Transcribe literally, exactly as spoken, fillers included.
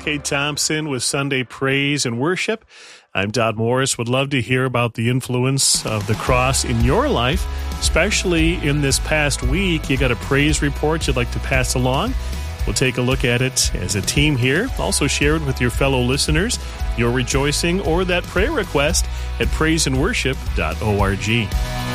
Kate Thompson with Sunday Praise and Worship. I'm Dodd Morris. Would love to hear about the influence of the cross in your life, especially in this past week. You got a praise report you'd like to pass along? We'll take a look at it as a team here. Also share it with your fellow listeners, your rejoicing, or that prayer request at praise and worship dot org.